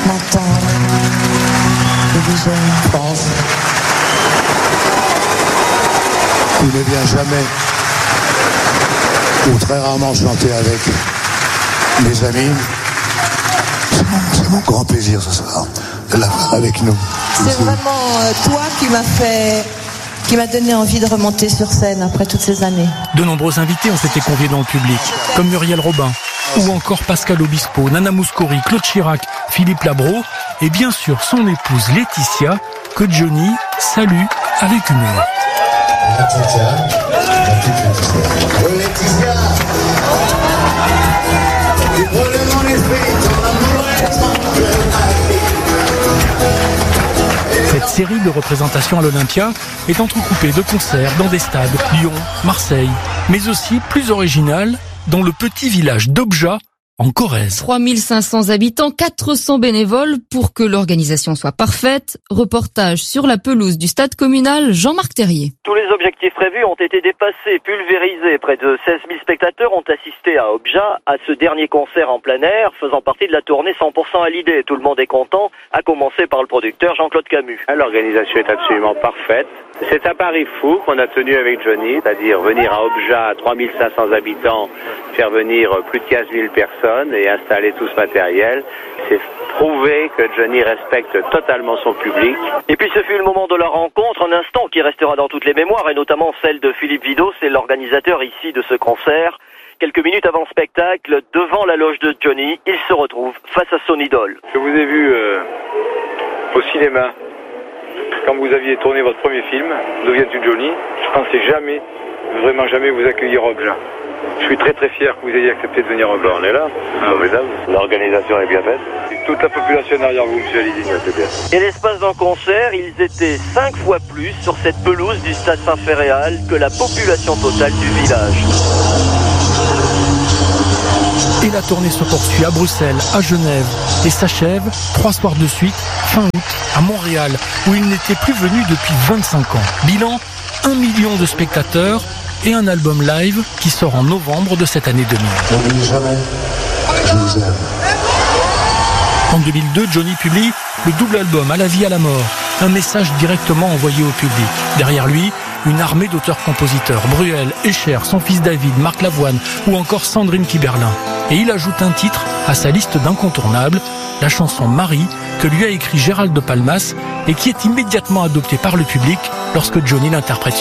m'entendre. Et déjà, France, qui ne vient jamais ou très rarement chanter avec mes amis. C'est mon grand plaisir ce soir de l'avoir avec nous. c'est vraiment toi qui m'a donné envie de remonter sur scène après toutes ces années. De nombreux invités ont été conviés dans le public, comme Muriel Robin, ou encore Pascal Obispo, Nana Mouskouri, Claude Chirac, Philippe Labro, et bien sûr son épouse Laetitia, que Johnny salue avec humour. Cette série de représentations à l'Olympia est entrecoupée de concerts dans des stades, Lyon, Marseille, mais aussi plus originale dans le petit village d'Obja, en Corrèze. 3500 habitants, 400 bénévoles pour que l'organisation soit parfaite. Reportage sur la pelouse du stade communal Jean-Marc Terrier. Tous les objectifs prévus ont été dépassés, pulvérisés. Près de 16 000 spectateurs ont assisté à Obja, à ce dernier concert en plein air, faisant partie de la tournée 100% à l'idée. Tout le monde est content, à commencer par le producteur Jean-Claude Camus. L'organisation est absolument parfaite. C'est un pari fou qu'on a tenu avec Johnny, c'est-à-dire venir à Obja, 3500 habitants, faire venir plus de 15 000 personnes et installer tout ce matériel. C'est prouver que Johnny respecte totalement son public. Et puis ce fut le moment de la rencontre, un instant qui restera dans toutes les mémoires, et notamment celle de Philippe Vidot, c'est l'organisateur ici de ce concert. Quelques minutes avant le spectacle, devant la loge de Johnny, il se retrouve face à son idole. Je vous ai vu au cinéma, quand vous aviez tourné votre premier film, D'où viens-tu Johnny? Je pensais jamais, vraiment jamais vous accueillir à Obja. Je suis très très fier que vous ayez accepté de venir à Obja. On est là, formidable. L'organisation est bien faite. Toute la population derrière vous, monsieur Alizi. C'est bien. Et l'espace d'un concert, ils étaient 5 fois plus sur cette pelouse du stade Saint-Féréal que la population totale du village. Et la tournée se poursuit à Bruxelles, à Genève et s'achève 3 soirs de suite, fin août, à Montréal, où il n'était plus venu depuis 25 ans. Bilan, 1 million de spectateurs et un album live qui sort en novembre de cette année 2000. N'oubliez jamais, je vous aime. En 2002, Johnny publie le double album À la vie, à la mort, un message directement envoyé au public. Derrière lui, une armée d'auteurs-compositeurs, Bruel, Escher, son fils David, Marc Lavoine ou encore Sandrine Kiberlin. Et il ajoute un titre à sa liste d'incontournables, la chanson Marie, que lui a écrit Gérald de Palmas et qui est immédiatement adoptée par le public lorsque Johnny l'interprète.